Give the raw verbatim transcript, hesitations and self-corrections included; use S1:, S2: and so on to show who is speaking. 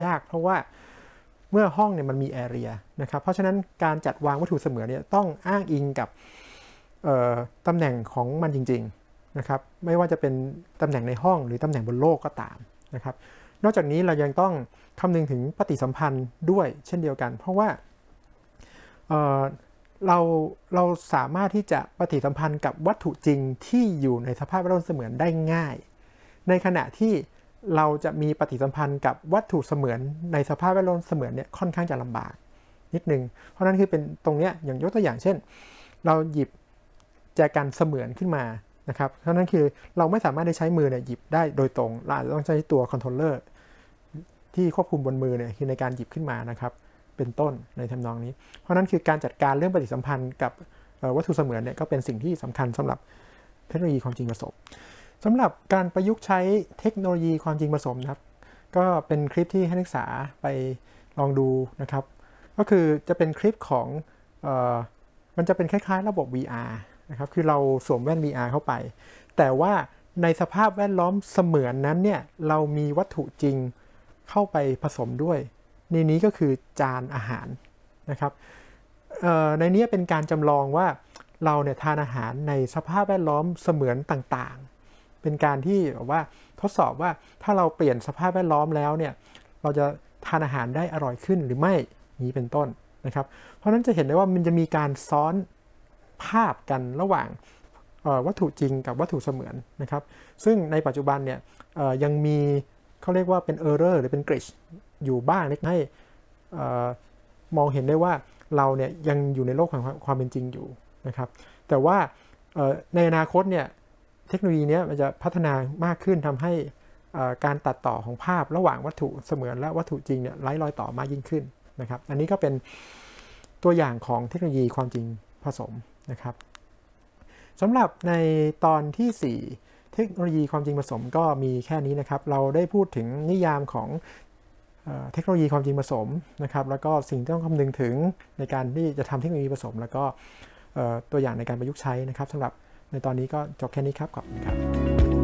S1: ยากเพราะว่าเมื่อห้องเนี่ยมันมีแอเรียนะครับเพราะฉะนั้นการจัดวางวัตถุเสมือนเนี่ยต้องอ้างอิงกับตำแหน่งของมันจริงๆนะครับไม่ว่าจะเป็นตำแหน่งในห้องหรือตำแหน่งบนโลกก็ตามนะครับนอกจากนี้เรายังต้องคำนึงถึงปฏิสัมพันธ์ด้วยเช่นเดียวกันเพราะว่าเเราเราสามารถที่จะปฏิสัมพันธ์กับวัตถุจริงที่อยู่ในสภาพแวดล้อมเสมือนได้ง่ายในขณะที่เราจะมีปฏิสัมพันธ์กับวัตถุเสมือนในสภาพแวดล้อมเสมือนเนี่ยค่อนข้างจะลำบากนิดนึงเพราะนั้นคือเป็นตรงเนี้ยอย่างยกตัวอย่างเช่นเราหยิบแจกันเสมือนขึ้นมานะครับเพราะนั้นคือเราไม่สามารถได้ใช้มือเนี่ยหยิบได้โดยตรงเราอาจจะต้องใช้ตัวคอนโทรลเลอร์ที่ควบคุมบนมือเนี่ยคือในการหยิบขึ้นมานะครับเป็นต้นในทำนองนี้เพราะนั้นคือการจัดการเรื่องปฏิสัมพันธ์กับวัตถุเสมือนเนี่ยก็เป็นสิ่งที่สำคัญสำหรับเทคโนโลยีความจริงผสมสำหรับการประยุกต์ใช้เทคโนโลยีความจริงผสมนะครับก็เป็นคลิปที่ให้นักศึกษาไปลองดูนะครับก็คือจะเป็นคลิปของเอ่อมันจะเป็นคล้ายๆระบบ วี อาร์ นะครับคือเราสวมแว่น วี อาร์ เข้าไปแต่ว่าในสภาพแวดล้อมเสมือนนั้นเนี่ยเรามีวัตถุจริงเข้าไปผสมด้วยในนี้ก็คือจานอาหารนะครับในนี้เป็นการจำลองว่าเราเนี่ยทานอาหารในสภาพแวดล้อมเสมือนต่างๆเป็นการที่แบบว่าทดสอบว่าถ้าเราเปลี่ยนสภาพแวดล้อมแล้วเนี่ยเราจะทานอาหารได้อร่อยขึ้นหรือไม่นี้เป็นต้นนะครับเพราะนั้นจะเห็นได้ว่ามันจะมีการซ้อนภาพกันระหว่างวัตถุจริงกับวัตถุเสมือนนะครับซึ่งในปัจจุบันเนี่ยยังมีเขาเรียกว่าเป็น error หรือเป็น glitch อยู่บ้างเล็กให้มองเห็นได้ว่าเราเนี่ยยังอยู่ในโลกของความเป็นจริงอยู่นะครับแต่ว่าในอนาคตเนี่ยเทคโนโลยีนี้มันจะพัฒนามากขึ้นทำให้การตัดต่อของภาพระหว่างวัตถุเสมือนและวัตถุจริงเนี่ยไร้รอยต่อมากยิ่งขึ้นนะครับอันนี้ก็เป็นตัวอย่างของเทคโนโลยีความจริงผสมนะครับสำหรับในตอนที่สี่เทคโนโลยีความจริงผสมก็มีแค่นี้นะครับเราได้พูดถึงนิยามของเทคโนโลยีความจริงผสมนะครับแล้วก็สิ่งที่ต้องคำนึงถึงในการที่จะทำเทคโนโลยีผสมแล้วก็ตัวอย่างในการประยุกต์ใช้นะครับสำหรับในตอนนี้ก็จบแค่นี้ครับขอบคุณครับ